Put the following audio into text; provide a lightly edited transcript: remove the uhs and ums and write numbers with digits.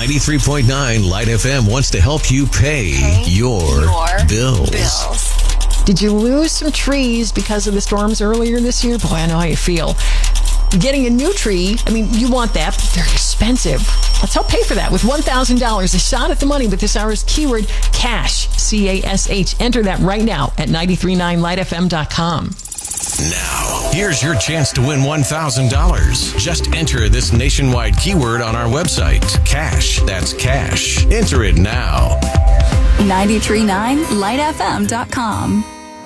93.9 Light FM wants to help you pay your bills. Did you lose some trees because of the storms earlier this year? Boy, I know how you feel. Getting a new tree, I mean, you want that, but they're expensive. Let's help pay for that with $1,000. A shot at the money with this hour's keyword, CASH, C-A-S-H. Enter that right now at 939lightfm.com. Now, here's your chance to win $1,000. Just enter this nationwide keyword on our website, CASH. That's CASH. Enter it now. 939lightfm.com.